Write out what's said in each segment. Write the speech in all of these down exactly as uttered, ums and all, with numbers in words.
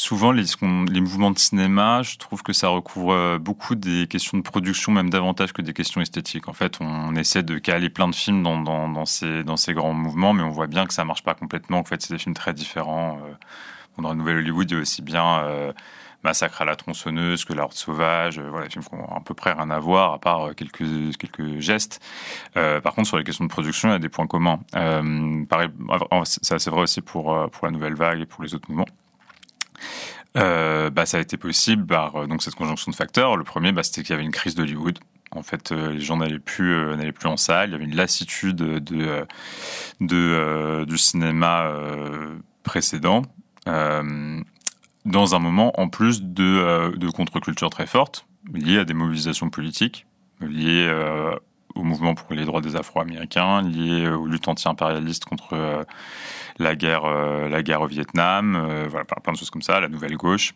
souvent, les, les mouvements de cinéma, je trouve que ça recouvre beaucoup des questions de production, même davantage que des questions esthétiques. En fait, on essaie de caler plein de films dans, dans, dans, ces, dans ces grands mouvements, mais on voit bien que ça marche pas complètement. En fait, c'est des films très différents. Dans la Nouvelle Hollywood, il y a aussi bien euh, Massacre à la tronçonneuse que La Horde sauvage. Euh, voilà, des films qui ont à peu près rien à voir, à part quelques, quelques gestes. Euh, par contre, sur les questions de production, il y a des points communs. Euh, pareil, c'est assez vrai aussi pour, pour la Nouvelle Vague et pour les autres mouvements. Euh, bah, ça a été possible par donc, cette conjonction de facteurs. Le premier, bah, c'était qu'il y avait une crise d'Hollywood. En fait, euh, les gens n'allaient plus, euh, n'allaient plus en salle. Il y avait une lassitude de, de, de, euh, du cinéma euh, précédent. Euh, dans un moment en plus de, euh, de contre-culture très forte, liée à des mobilisations politiques, liées euh, au mouvement pour les droits des Afro-Américains, liées aux luttes anti-impérialistes contre euh, la guerre, euh, la guerre au Vietnam, euh, voilà, plein de choses comme ça, la nouvelle gauche.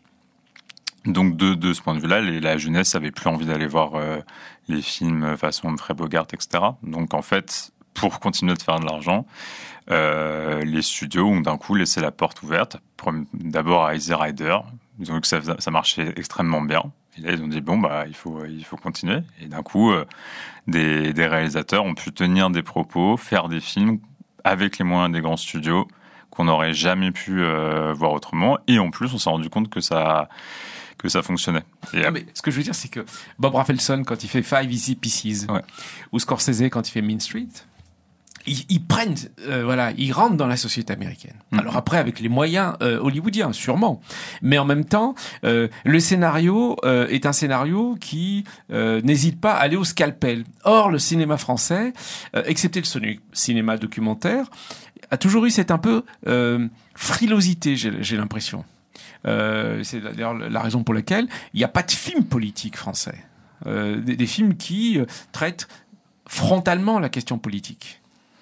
Donc de, de ce point de vue-là, les, la jeunesse avait plus envie d'aller voir euh, les films façon Humphrey Bogart, et cetera. Donc en fait, pour continuer de faire de l'argent, Euh, les studios ont d'un coup laissé la porte ouverte. D'abord à Easy Rider, ils ont vu que ça, ça marchait extrêmement bien. Et là, ils ont dit bon bah il faut il faut continuer. Et d'un coup, euh, des, des réalisateurs ont pu tenir des propos, faire des films avec les moyens des grands studios qu'on n'aurait jamais pu euh, voir autrement. Et en plus, on s'est rendu compte que ça que ça fonctionnait. Et non, mais ce que je veux dire, c'est que Bob Rafelson quand il fait Five Easy Pieces, ouais. ou Scorsese quand il fait Mean Street. Ils, ils prennent, euh, voilà, ils rentrent dans la société américaine. Mmh. Alors après, avec les moyens euh, hollywoodiens, sûrement. Mais en même temps, euh, le scénario euh, est un scénario qui euh, n'hésite pas à aller au scalpel. Or, le cinéma français, euh, excepté le cinéma documentaire, a toujours eu cette un peu euh, frilosité, j'ai, j'ai l'impression. Euh, c'est d'ailleurs la raison pour laquelle il n'y a pas de film politique français. Euh, des, des films qui euh, traitent frontalement la question politique.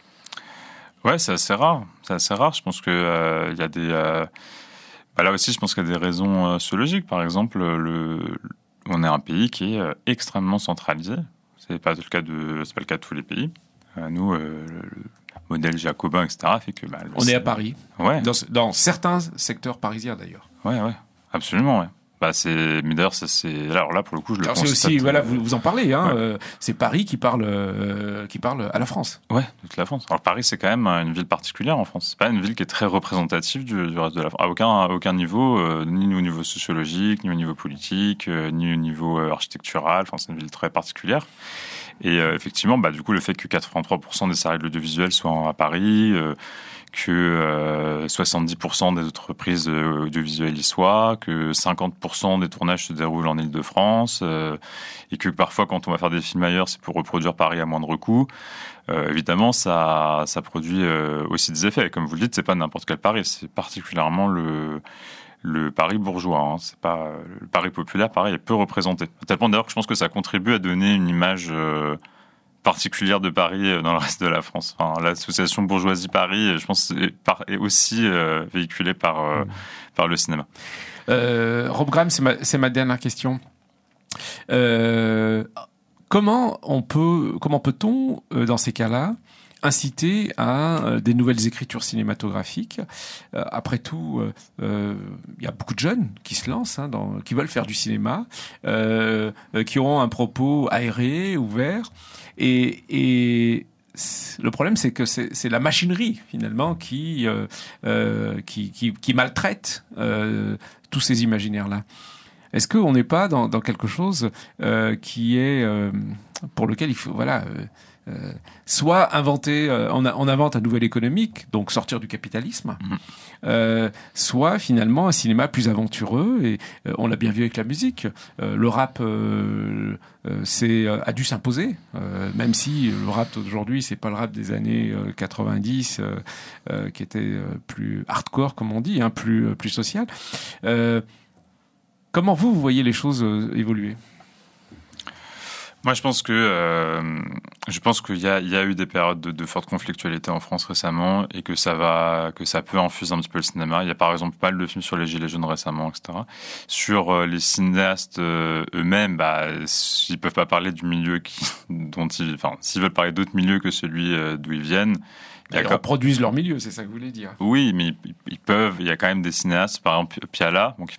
Ouais, c'est assez rare. C'est assez rare. Je pense que euh, il y a des. Euh... Bah là aussi, je pense qu'il y a des raisons euh, sociologiques. Par exemple, le... on est un pays qui est euh, extrêmement centralisé. C'est pas le cas de. C'est pas le cas de tous les pays. Euh, nous, euh, le, le modèle jacobin, et cetera, fait que. Bah, on est à Paris. Ouais. Dans, dans certains secteurs parisiens, d'ailleurs. Ouais, ouais. Absolument, ouais. Bah c'est, mais d'ailleurs ça c'est, alors là pour le coup je le alors constate. C'est aussi, voilà, euh... vous, vous en parlez, hein. Ouais. Euh, c'est Paris qui parle, euh, qui parle à la France. Ouais, toute la France. Alors Paris c'est quand même une ville particulière en France. C'est pas une ville qui est très représentative du, du reste de la France. À aucun, à aucun niveau, euh, ni au niveau sociologique, ni au niveau politique, euh, ni au niveau euh, architectural. Enfin c'est une ville très particulière. Et euh, effectivement, bah du coup le fait que quatre-vingt-trois pour cent des salariés de l'audiovisuel soient à Paris. Euh, que euh, soixante-dix pour cent des entreprises euh, audiovisuelles y soient, que cinquante pour cent des tournages se déroulent en Île-de-France, euh, et que parfois, quand on va faire des films ailleurs, c'est pour reproduire Paris à moindre coût. Euh, évidemment, ça, ça produit euh, aussi des effets. Et comme vous le dites, c'est pas n'importe quel Paris, c'est particulièrement le, le Paris bourgeois. Hein. C'est pas le Paris populaire. Paris est peu représenté. À tel point d'ailleurs que je pense que ça contribue à donner une image euh, particulière de Paris dans le reste de la France. Enfin, l'association Bourgeoisie Paris, je pense, est, par, est aussi euh, véhiculée par, euh, mmh. par le cinéma. Euh, Rob Graham, c'est ma, c'est ma dernière question. Euh, comment on peut, comment peut-on, euh, dans ces cas-là, inciter à euh, des nouvelles écritures cinématographiques. Euh, après tout, il euh, y a beaucoup de jeunes qui se lancent, hein, dans, qui veulent faire du cinéma, euh, euh, qui auront un propos aéré, ouvert. Et, et le problème, c'est que c'est, c'est la machinerie finalement qui euh, euh, qui, qui, qui maltraite euh, tous ces imaginaires-là. Est-ce qu'on n'est pas dans, dans quelque chose euh, qui est euh, pour lequel il faut voilà euh, euh, soit inventer, euh, on, a, on invente un nouvel économique, donc sortir du capitalisme, mmh. euh, soit finalement un cinéma plus aventureux, et euh, on l'a bien vu avec la musique. Euh, le rap euh, euh, c'est, euh, a dû s'imposer, euh, même si le rap d'aujourd'hui c'est pas le rap des années euh, quatre-vingt-dix euh, euh, qui était euh, plus hardcore comme on dit, hein, plus, euh, plus social. Euh, comment vous, vous voyez les choses euh, évoluer ? Moi, je pense que euh, je pense qu'il y a il y a eu des périodes de, de forte conflictualité en France récemment, et que ça va que ça peut infuser un petit peu le cinéma. Il y a par exemple pas mal de films sur les gilets jaunes récemment, et cetera. Sur euh, les cinéastes euh, eux-mêmes, bah ils peuvent pas parler du milieu qui dont ils, enfin s'ils veulent parler d'autres milieux que celui euh, d'où ils viennent. Ils reproduisent leur milieu, c'est ça que vous voulez dire. Oui, mais ils, ils peuvent. Il y a quand même des cinéastes, par exemple Piala, donc